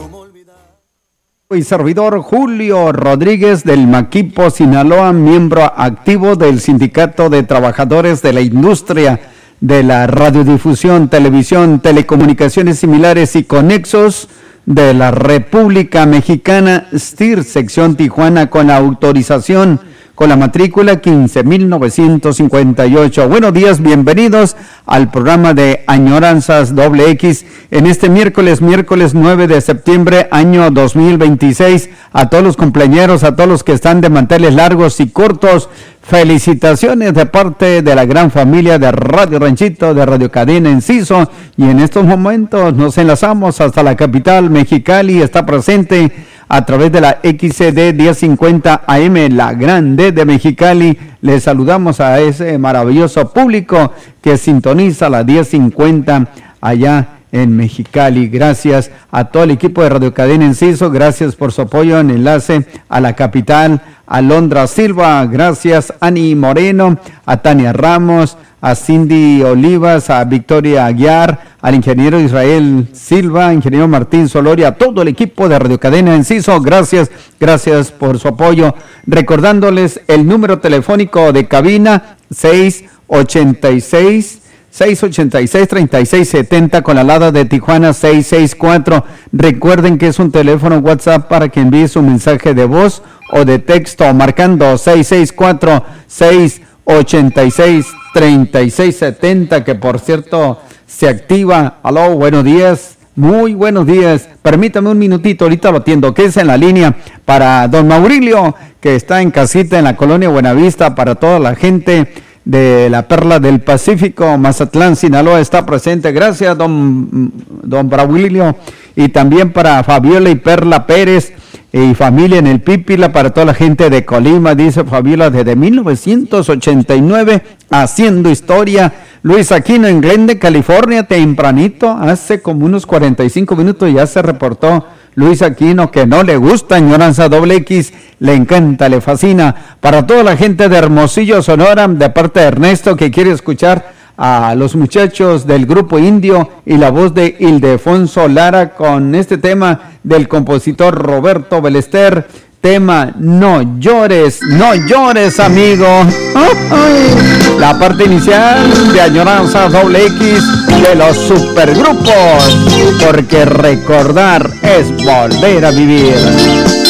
Y servidor Julio Rodríguez del Maquipo, Sinaloa, miembro activo del Sindicato de Trabajadores de la Industria de la Radiodifusión, Televisión, Telecomunicaciones Similares y Conexos de la República Mexicana, STIR, sección Tijuana, con autorización con la matrícula 15.958. Buenos días, bienvenidos al programa de Añoranzas XX en este miércoles 9 de septiembre, año 2026. A todos los cumpleañeros, a todos los que están de manteles largos y cortos, felicitaciones de parte de la gran familia de Radio Ranchito, de Radio Cadena Enciso. Y en estos momentos nos enlazamos hasta la capital, Mexicali. Está presente a través de la XCD 1050 AM, la Grande de Mexicali. Les saludamos a ese maravilloso público que sintoniza la 1050 allá en Mexicali. Gracias a todo el equipo de Radio Cadena Enciso, gracias por su apoyo en enlace a la capital. A Londra Silva, gracias. Ani Moreno, a Tania Ramos, a Cindy Olivas, a Victoria Aguiar, al ingeniero Israel Silva, ingeniero Martín Soloria, a todo el equipo de Radio Cadena Enciso, gracias por su apoyo. Recordándoles el número telefónico de cabina 686-3670 con la alada de Tijuana 664. Recuerden que es un teléfono WhatsApp para que envíe su mensaje de voz o de texto marcando 664-686-3670, que por cierto se activa. Aló, buenos días, muy buenos días. Permítame un minutito, ahorita lo atiendo. Que es en la línea para don Maurilio, que está en casita en la colonia Buenavista, para toda la gente de la Perla del Pacífico, Mazatlán, Sinaloa, está presente. Gracias, don Braulio. Y también para Fabiola y Perla Pérez y familia en el Pípila, para toda la gente de Colima, dice Fabiola, desde 1989, haciendo historia. Luis Aquino en Glendale, California, tempranito, hace como unos 45 minutos ya se reportó Luis Aquino, que no le gusta Añoranza XX, le encanta, le fascina. Para toda la gente de Hermosillo, Sonora, de parte de Ernesto, que quiere escuchar a los muchachos del Grupo Indio y la voz de Ildefonso Lara con este tema del compositor Roberto Belester, tema No llores, amigo. La parte inicial de Añoranza XX de los supergrupos, porque recordar es volver a vivir.